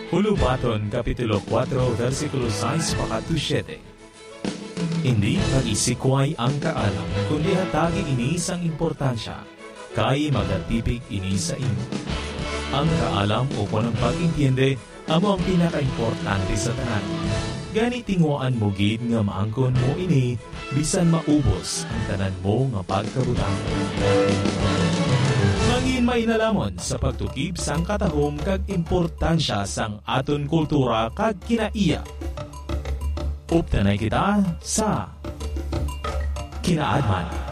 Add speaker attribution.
Speaker 1: Hulubaton, Kapitulo 4, versikulo 6 pakatu 7. Hindi pag-isikway ang kaalam, kundi hatagi inis ang importansya, kay magatipig inis sa imo. Ang kaalam o ng pag-intindi, amo ang pinaka-importante sa tanan. Gani tinguan mo gid nga maangkon mo ini, bisan maubos ang tanan mo nga pagkabutang. Mangin mainalamon sa pagtukib sang katahom kag importansya sang aton kultura kag kinaiya. Uptanay kita sa Kinaadman.